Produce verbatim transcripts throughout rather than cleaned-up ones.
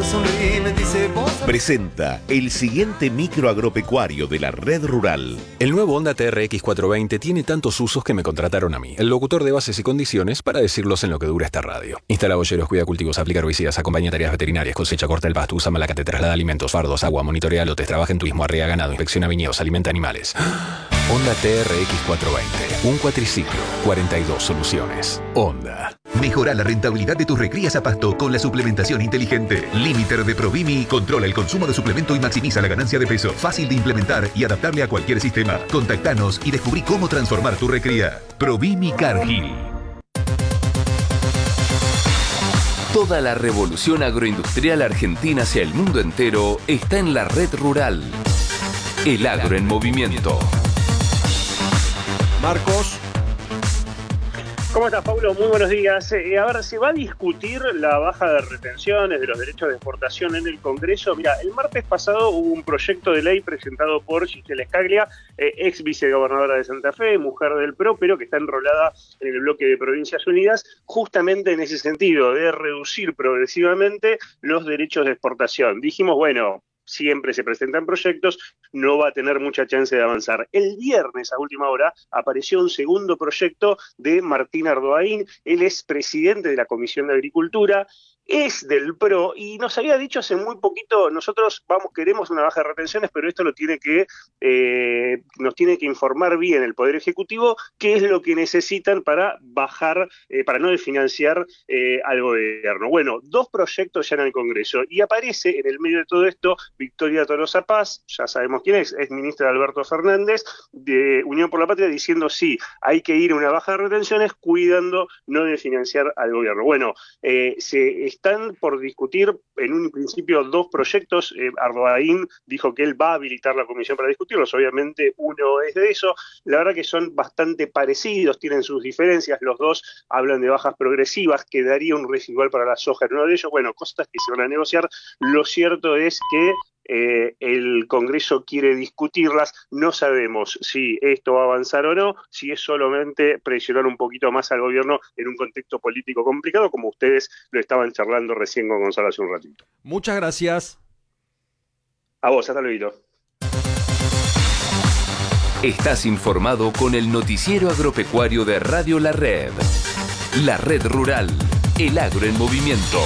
sonríe y me dice vos. Presenta el siguiente micro agropecuario de la Red Rural. El nuevo Honda T R X cuatrocientos veinte tiene tantos usos que me contrataron a mí, el locutor de bases y condiciones, para decirlos en lo que dura esta radio. Instala boyeros, cuida cultivos, aplica herbicidas, acompaña tareas veterinarias, cosecha, corta el pasto, usa malacate, traslada alimentos, fardos, agua, monitorea lotes, trabaja en turismo, arrea ganado, inspecciona viñedos, alimenta animales. Honda T R X cuatrocientos veinte, un cuatriciclo, cuarenta y dos soluciones. Honda. Mejora la rentabilidad de tus recrías a pasto con la suplementación inteligente. Limiter de Provimi controla el consumo de suplemento y maximiza la ganancia de peso. Fácil de implementar y adaptable a cualquier sistema. Contactanos y descubrí cómo transformar tu recría. Provimi Cargill. Toda la revolución agroindustrial argentina hacia el mundo entero está en la Red Rural. El agro en movimiento. Marcos. ¿Cómo estás, Paulo? Muy buenos días. Eh, a ver, ¿se va a discutir la baja de retenciones de los derechos de exportación en el Congreso? Mira, el martes pasado hubo un proyecto de ley presentado por Gisela Scaglia, eh, ex vicegobernadora de Santa Fe, mujer del P R O, pero que está enrolada en el bloque de Provincias Unidas, justamente en ese sentido, de reducir progresivamente los derechos de exportación. Dijimos, bueno, siempre se presentan proyectos, no va a tener mucha chance de avanzar. El viernes, a última hora, apareció un segundo proyecto de Martín Ardoaín. Él es presidente de la Comisión de Agricultura, es del P R O y nos había dicho hace muy poquito, nosotros vamos queremos una baja de retenciones, pero esto lo tiene que eh, nos tiene que informar bien el Poder Ejecutivo qué es lo que necesitan para bajar, eh, para no desfinanciar eh, al gobierno. Bueno, dos proyectos ya en el Congreso y aparece en el medio de todo esto Victoria Tolosa Paz, ya sabemos quién es, es ministra de Alberto Fernández, de Unión por la Patria, diciendo sí, hay que ir a una baja de retenciones cuidando no desfinanciar al gobierno. Bueno, eh, se están por discutir en un principio dos proyectos. eh, Ardoaín dijo que él va a habilitar la comisión para discutirlos, obviamente uno es de eso. La verdad que son bastante parecidos, tienen sus diferencias, los dos hablan de bajas progresivas, quedaría un residual para la soja en uno de ellos, bueno, cosas que se van a negociar. Lo cierto es que Eh, el Congreso quiere discutirlas, no sabemos si esto va a avanzar o no, si es solamente presionar un poquito más al gobierno en un contexto político complicado, como ustedes lo estaban charlando recién con Gonzalo hace un ratito. Muchas gracias. A vos, hasta luego. Estás informado con el noticiero agropecuario de Radio La Red. La Red Rural, el agro en movimiento.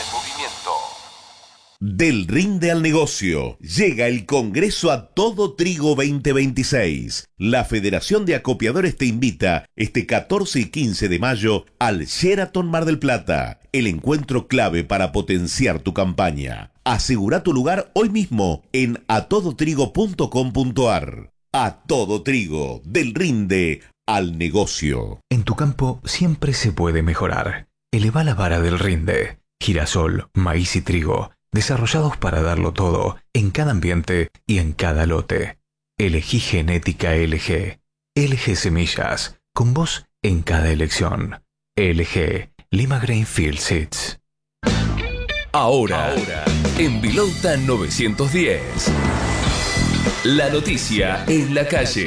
Del rinde al negocio, llega el Congreso a Todo Trigo veinte veintiséis. La Federación de Acopiadores te invita este catorce y quince de mayo al Sheraton Mar del Plata, el encuentro clave para potenciar tu campaña. Asegura tu lugar hoy mismo en a todo trigo punto com punto a r. A Todo Trigo, del rinde al negocio. En tu campo siempre se puede mejorar. Eleva la vara del rinde. Girasol, maíz y trigo, desarrollados para darlo todo, en cada ambiente y en cada lote. Elegí Genética L G. L G Semillas, con vos en cada elección. L G, Lima Grainfield Seeds. Ahora, Ahora, en Vilauta novecientos diez. La noticia en la calle.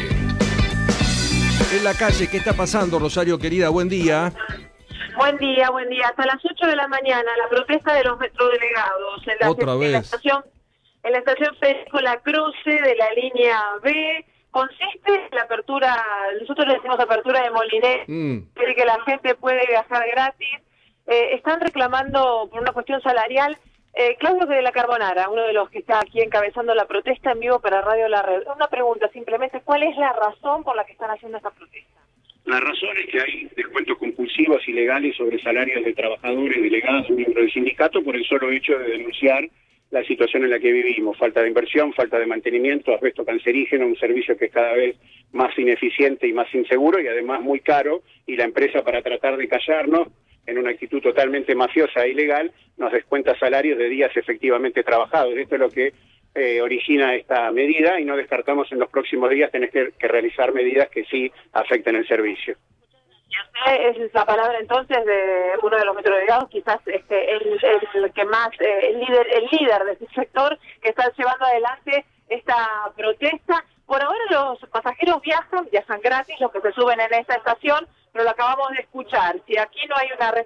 En la calle, ¿qué está pasando, Rosario querida? Buen día. Buen día, buen día. Hasta las ocho de la mañana, la protesta de los metrodelegados en la, Otra en vez. la estación, en la estación Federico La Cruce de la línea B. Consiste en la apertura, nosotros le decimos apertura de Molinés, Mm. quiere que la gente puede viajar gratis. Eh, están reclamando por una cuestión salarial. Eh, Claudio de la Carbonara, uno de los que está aquí encabezando la protesta en vivo para Radio La Red. Una pregunta simplemente, ¿cuál es la razón por la que están haciendo esta protesta? La razón es que hay descuentos compulsivos ilegales sobre salarios de trabajadores, delegados, miembros del sindicato, por el solo hecho de denunciar la situación en la que vivimos. Falta de inversión, falta de mantenimiento, asbesto cancerígeno, un servicio que es cada vez más ineficiente y más inseguro y además muy caro, y la empresa, para tratar de callarnos, en una actitud totalmente mafiosa e ilegal, nos descuenta salarios de días efectivamente trabajados. Esto es lo que Eh, origina esta medida y no descartamos en los próximos días tener que, que realizar medidas que sí afecten el servicio. Y usted es la palabra entonces de uno de los metrodelegados, quizás este, el, el que más, eh, el líder el líder de ese sector que está llevando adelante esta protesta. Por ahora los pasajeros viajan, viajan gratis, los que se suben en esta estación, pero lo acabamos de escuchar. Si aquí no hay una